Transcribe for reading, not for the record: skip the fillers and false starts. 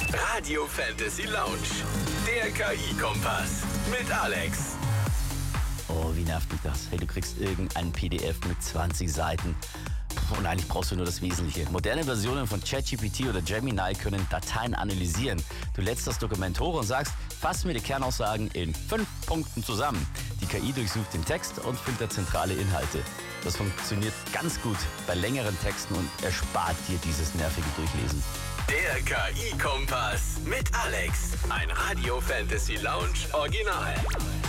Radio Fantasy Lounge. Der KI-Kompass mit Alex. Oh, wie nervt mich das? Hey, du kriegst irgendein PDF mit 20 Seiten. Und eigentlich brauchst du nur das Wesentliche. Moderne Versionen von ChatGPT oder Gemini können Dateien analysieren. Du lädst das Dokument hoch und sagst, fass mir die Kernaussagen in 5 Punkten zusammen. Die KI durchsucht den Text und filtert zentrale Inhalte. Das funktioniert ganz gut bei längeren Texten und erspart dir dieses nervige Durchlesen. Der KI-Kompass mit Alex. Ein Radio Fantasy Lounge Original.